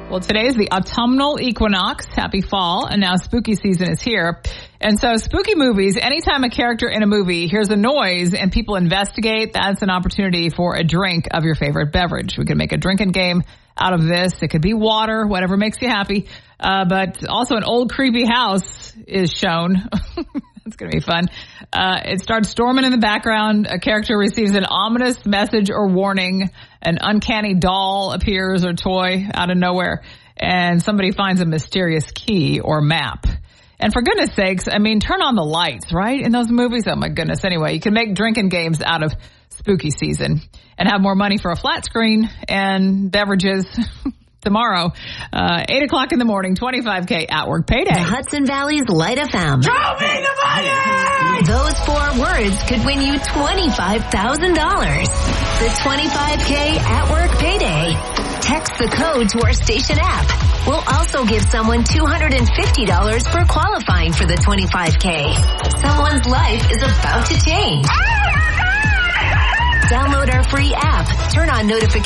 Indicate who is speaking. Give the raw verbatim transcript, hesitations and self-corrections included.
Speaker 1: Well, today is the autumnal equinox. Happy fall. And now spooky season is here. And so spooky movies, anytime a character in a movie hears a noise and people investigate, that's an opportunity for a drink of your favorite beverage. We can make a drinking game out of this. It could be water, whatever makes you happy. Uh, but also an old creepy house is shown. It's going to be fun. Uh, it starts storming in the background. A character receives an ominous message or warning. An uncanny doll appears or toy out of nowhere. And somebody finds a mysterious key or map. And for goodness sakes, I mean, turn on the lights, right? In those movies. Oh, my goodness. Anyway, you can make drinking games out of spooky season and have more money for a flat screen and beverages tomorrow. Uh, eight o'clock in the morning, twenty-five K at work payday.
Speaker 2: Hudson Valley's Light F M.
Speaker 3: Show me the money!
Speaker 2: Those four words could win you twenty-five thousand dollars. The twenty-five K at work payday. Text the code to our station app. We'll also give someone two hundred fifty dollars for qualifying for the twenty-five K. Someone's life is about to change. Download our free app. Turn on notifications.